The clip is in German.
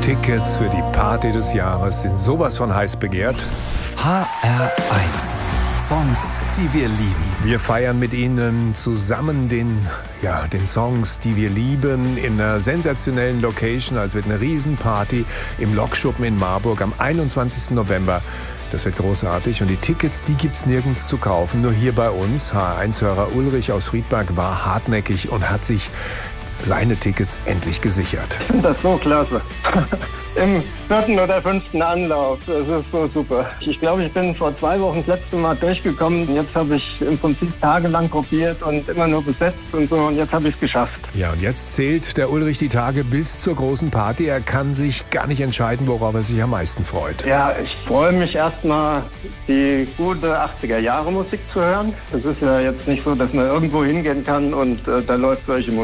Tickets für die Party des Jahres sind sowas von heiß begehrt. HR1. Songs, die wir lieben. Wir feiern mit Ihnen zusammen den Songs, die wir lieben, in einer sensationellen Location. Also wird eine Riesenparty im Lokschuppen in Marburg am 21. November. Das wird großartig und die Tickets, die gibt's nirgends zu kaufen, nur hier bei uns. HR1-Hörer Ulrich aus Friedberg war hartnäckig und hat sich seine Tickets endlich gesichert. Ich finde das so klasse. Im 4. oder 5. Anlauf. Das ist so super. Ich glaube, ich bin vor 2 Wochen das letzte Mal durchgekommen. Jetzt habe ich im Prinzip tagelang probiert und immer nur besetzt und so. Und jetzt habe ich es geschafft. Ja, und jetzt zählt der Ulrich die Tage bis zur großen Party. Er kann sich gar nicht entscheiden, worauf er sich am meisten freut. Ja, ich freue mich erstmal, die gute 80er-Jahre Musik zu hören. Es ist ja jetzt nicht so, dass man irgendwo hingehen kann und da läuft solche Musik.